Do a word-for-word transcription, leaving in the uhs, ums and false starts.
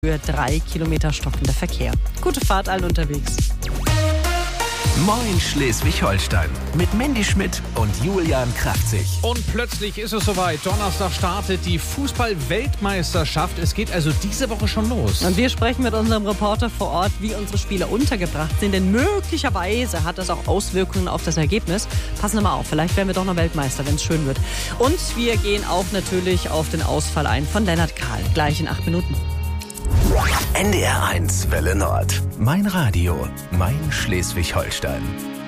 Für drei Kilometer stockender Verkehr. Gute Fahrt allen unterwegs. Moin Schleswig-Holstein mit Mandy Schmidt und Julian Kraftzig. Und plötzlich ist es soweit. Donnerstag startet die Fußball-Weltmeisterschaft. Es geht also diese Woche schon los. Und wir sprechen mit unserem Reporter vor Ort, wie unsere Spieler untergebracht sind. Denn möglicherweise hat das auch Auswirkungen auf das Ergebnis. Passen wir mal auf, vielleicht werden wir doch noch Weltmeister, wenn es schön wird. Und wir gehen auch natürlich auf den Ausfall ein von Lennart Kahl. Gleich in acht Minuten. N D R eins Welle Nord. Mein Radio, mein Schleswig-Holstein.